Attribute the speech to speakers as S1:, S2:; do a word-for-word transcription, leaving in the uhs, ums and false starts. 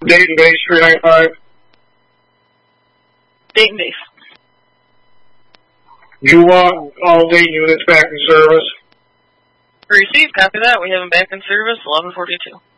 S1: Dayton base, three ninety-five.
S2: Dayton base.
S1: You want all Dayton units back in service?
S2: Received, copy that. We have them back in service, eleven forty-two.